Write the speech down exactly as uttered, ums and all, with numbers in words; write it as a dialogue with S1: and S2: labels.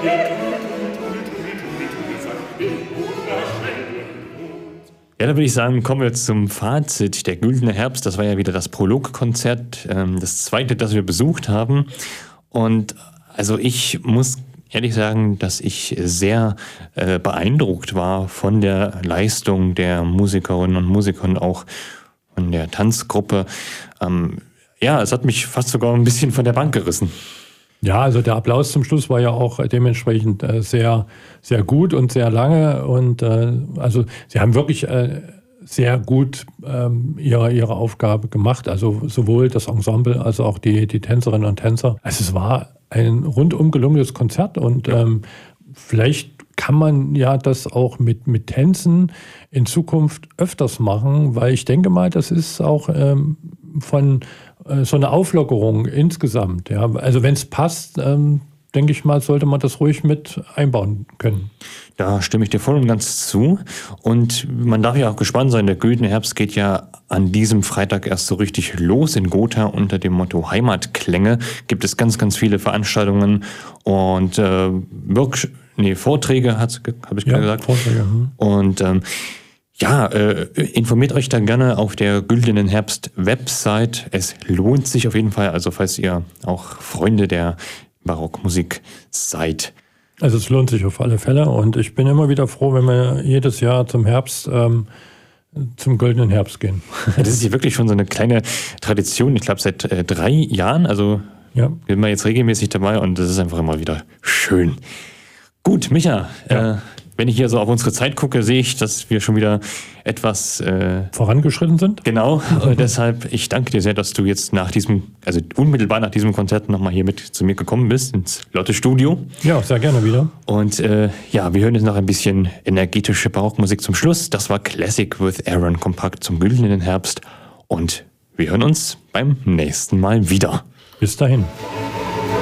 S1: Ja, da würde ich sagen, kommen wir jetzt zum Fazit. Der Güldene Herbst, das war ja wieder das Prologkonzert, ähm, das zweite, das wir besucht haben. Und also ich muss ehrlich sagen, dass ich sehr äh, beeindruckt war von der Leistung der Musikerinnen und Musiker und auch von der Tanzgruppe. Ähm, ja, es hat mich fast sogar ein bisschen von der Bank gerissen.
S2: Ja, also der Applaus zum Schluss war ja auch dementsprechend äh, sehr, sehr gut und sehr lange. Und äh, also sie haben wirklich äh, sehr gut ähm, ihre, ihre Aufgabe gemacht. Also sowohl das Ensemble als auch die, die Tänzerinnen und Tänzer. Also es war ein rundum gelungenes Konzert und ähm, vielleicht kann man ja das auch mit, mit Tänzen in Zukunft öfters machen, weil ich denke mal, das ist auch ähm, von äh, so eine Auflockerung insgesamt. Ja. Also wenn es passt, ähm, denke ich mal, sollte man das ruhig mit einbauen können.
S1: Da stimme ich dir voll und ganz zu. Und man darf ja auch gespannt sein, der Güldene Herbst geht ja an diesem Freitag erst so richtig los in Gotha unter dem Motto Heimatklänge. Gibt es ganz, ganz viele Veranstaltungen und äh, Work- nee, Vorträge, habe ich gerade
S2: ja,
S1: gesagt.
S2: Vorträge, hm.
S1: Und ähm, ja, äh, informiert euch da gerne auf der Güldenen Herbst Website. Es lohnt sich auf jeden Fall, also falls ihr auch Freunde der Barockmusik seid.
S2: Also es lohnt sich auf alle Fälle und ich bin immer wieder froh, wenn wir jedes Jahr zum Herbst ähm, zum Güldenen Herbst gehen.
S1: Ja, das ist hier wirklich schon so eine kleine Tradition, ich glaube seit äh, drei Jahren, also
S2: ja.
S1: sind wir jetzt regelmäßig dabei und das ist einfach immer wieder schön. Gut, Micha,
S2: ja.
S1: äh, wenn ich hier so auf unsere Zeit gucke, sehe ich, dass wir schon wieder etwas äh,
S2: vorangeschritten sind.
S1: Genau, und deshalb, ich danke dir sehr, dass du jetzt nach diesem, also unmittelbar nach diesem Konzert nochmal hier mit zu mir gekommen bist, ins Lotte-Studio.
S2: Ja, sehr gerne wieder.
S1: Und äh, ja, wir hören jetzt noch ein bisschen energetische Barockmusik zum Schluss. Das war Classic with Aaron Kompakt zum Güldenen Herbst und wir hören uns beim nächsten Mal wieder.
S2: Bis dahin.